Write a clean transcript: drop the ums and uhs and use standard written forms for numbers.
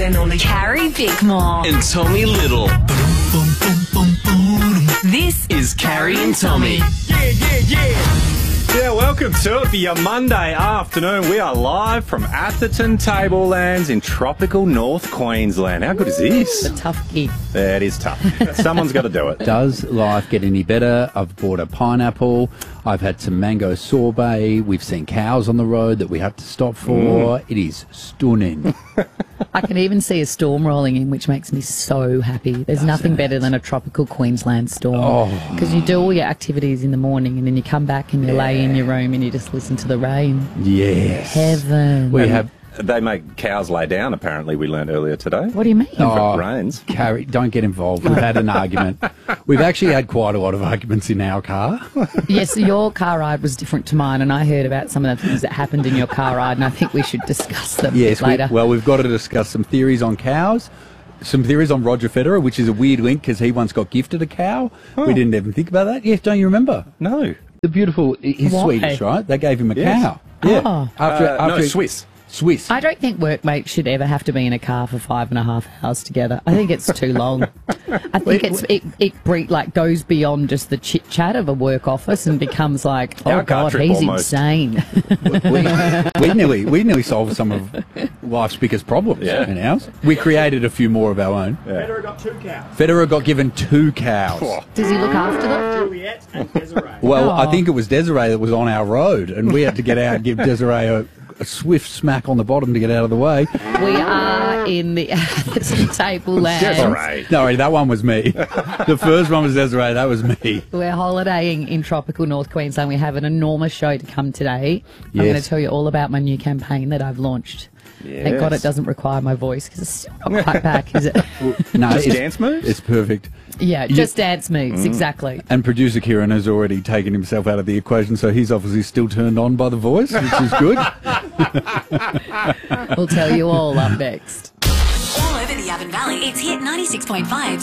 and only Carrie Bickmore. And Tommy Little. This Is Carrie and Tommy. Yeah, welcome to it. Your Monday afternoon. We are live from Atherton Tablelands in tropical North Queensland. How good is this? It's a tough gig. Yeah, it is tough. Someone's got to do it. Does life get any better? I've bought a pineapple. I've had some mango sorbet. We've seen cows on the road that we have to stop for. It is stunning. I can even see a storm rolling in, which makes me so happy. There's nothing better than a tropical Queensland storm. Because you do all your activities in the morning and then you come back and you lay in your room and you just listen to the rain. Yes. Heaven. We have... They make cows lay down, apparently, we learned earlier today. What do you mean? If it rains. Carrie, don't get involved. We've had an argument. We've actually had quite a lot of arguments in our car. Yes, your car ride was different to mine, and I heard about some of the things that happened in your car ride, and I think we should discuss them later. We've got to discuss some theories on cows. Some theories on Roger Federer, which is a weird link because he once got gifted a cow. We didn't even think about that. Yes, don't you remember? No. The beautiful, he's Why? Swedish, right? They gave him a Yes. cow. Yeah. Oh. No, Swiss. Swiss. I don't think workmates should ever have to be in a car for 5.5 hours together. I think it's too long. I think it goes beyond just the chit chat of a work office and becomes like, Our oh car God, trip he's almost. insane. we nearly solved some of life's biggest problems in ours. We created a few more of our own. Federer got 2 cows. Federer got given 2 cows. Does he look after them? Juliet and Desiree. Well, I Oh. think it was Desiree that was on our road, and we had to get out and give Desiree a swift smack on the bottom to get out of the way. We are in the Atherton Tablelands. Desiree. No, that one was me. The first one was Desiree, that was me. We're holidaying in tropical North Queensland. We have an enormous show to come today. I'm going to tell you all about my new campaign that I've launched. Thank God it doesn't require my voice because it's still not quite back, is it? No, Just dance moves? It's perfect. Yeah, just dance moves, exactly. And producer Kieran has already taken himself out of the equation, so he's obviously still turned on by the voice, which is good. We'll tell you all up next. all over the Avon Valley. It's Hit 96.5.